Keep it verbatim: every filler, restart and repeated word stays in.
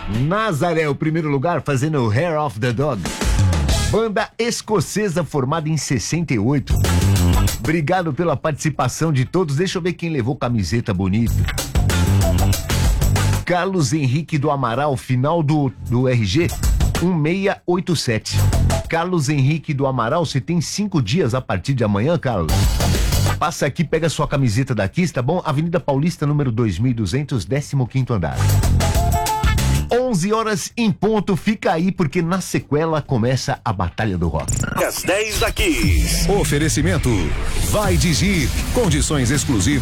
Nazaré, o primeiro lugar, fazendo o Hair of the Dog. Banda escocesa formada em sessenta e oito. Obrigado pela participação de todos. Deixa eu ver quem levou camiseta bonita. Carlos Henrique do Amaral, final do, do R G um seis oito sete. Carlos Henrique do Amaral, você tem cinco dias a partir de amanhã, Carlos. Passa aqui, pega sua camiseta daqui, tá bom? Avenida Paulista, número dois mil e duzentos, décimo quinto andar. onze horas em ponto, fica aí porque na sequela começa a Batalha do Rock. Às dez da Kiss. Oferecimento Vai Digir, condições exclusivas.